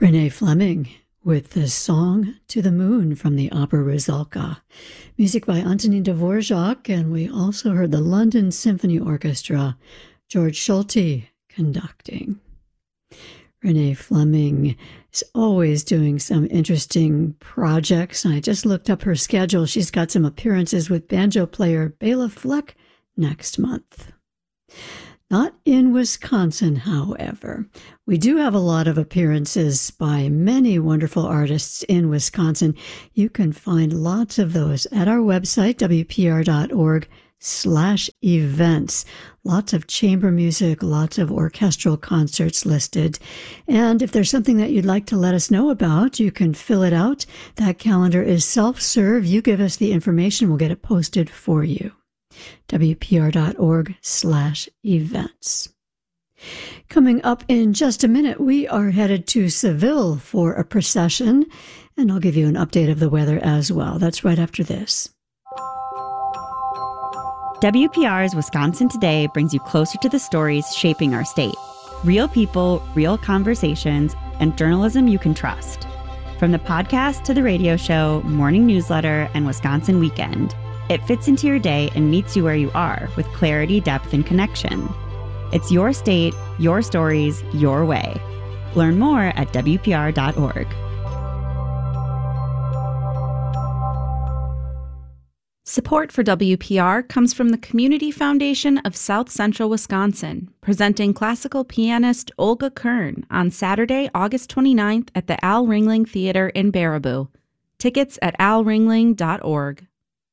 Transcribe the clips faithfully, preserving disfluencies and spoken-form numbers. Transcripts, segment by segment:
Renee Fleming with the Song to the Moon from the opera Rusalka. Music by Antonin Dvorak, and we also heard the London Symphony Orchestra, George Solti conducting. Renee Fleming is always doing some interesting projects, and I just looked up her schedule. She's got some appearances with banjo player Bela Fleck next month. Not in Wisconsin, however. We do have a lot of appearances by many wonderful artists in Wisconsin. You can find lots of those at our website, w p r dot org slash events. Lots of chamber music, lots of orchestral concerts listed. And if there's something that you'd like to let us know about, you can fill it out. That calendar is self-serve. You give us the information, we'll get it posted for you. w p r dot org slash events. Coming up in just a minute, we are headed to Seville for a procession, and I'll give you an update of the weather as well. That's right after this. W P R's Wisconsin Today brings you closer to the stories shaping our state. Real people, real conversations, and journalism you can trust. From the podcast to the radio show, morning newsletter, and Wisconsin Weekend, it fits into your day and meets you where you are with clarity, depth, and connection. It's your state, your stories, your way. Learn more at w p r dot org. Support for W P R comes from the Community Foundation of South Central Wisconsin, presenting classical pianist Olga Kern on Saturday, August twenty-ninth at the Al Ringling Theater in Baraboo. Tickets at al ringling dot org.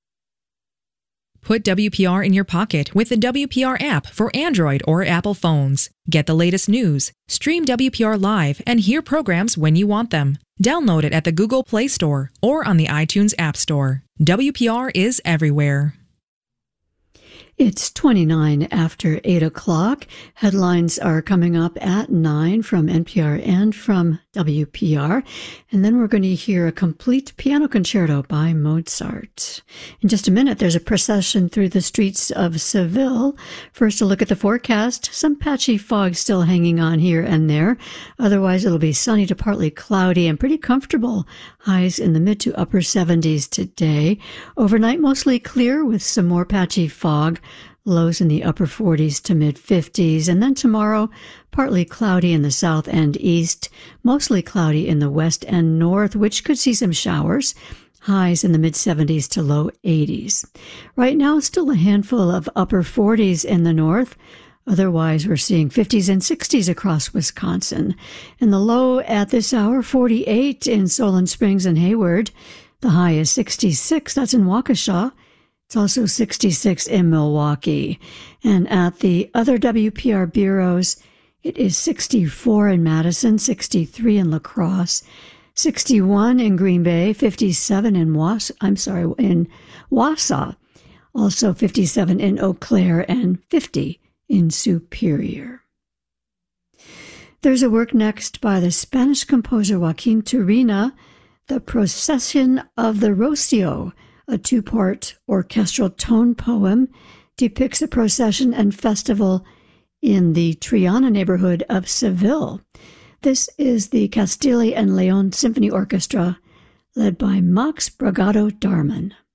Put W P R in your pocket with the W P R app for Android or Apple phones. Get the latest news, stream W P R live, and hear programs when you want them. Download it at the Google Play Store or on the iTunes App Store. W P R is everywhere. It's twenty-nine after eight o'clock. Headlines are coming up at nine from N P R and from W P R. And then we're going to hear a complete piano concerto by Mozart. In just a minute, there's a procession through the streets of Seville. First, a look at the forecast. Some patchy fog still hanging on here and there. Otherwise, it'll be sunny to partly cloudy and pretty comfortable. Highs in the mid to upper seventies today. Overnight, mostly clear with some more patchy fog. Lows in the upper forties to mid fifties, and then tomorrow, partly cloudy in the south and east, mostly cloudy in the west and north, which could see some showers. Highs in the mid seventies to low eighties. Right now, still a handful of upper forties in the north. Otherwise, we're seeing fifties and sixties across Wisconsin. And the low at this hour, forty-eight in Solon Springs and Hayward. The high is sixty-six, that's in Waukesha. It's also sixty-six in Milwaukee. And at the other W P R bureaus, it is sixty-four in Madison, sixty-three in La Crosse, sixty-one in Green Bay, fifty-seven in Was I'm sorry, in Wausau, also fifty-seven in Eau Claire, and fifty in Superior. There's a work next by the Spanish composer Joaquin Turina, The Procession of the Rocio. A two-part orchestral tone poem, depicts a procession and festival in the Triana neighborhood of Seville. This is the Castile and Leon Symphony Orchestra, led by Max Bragado Darman.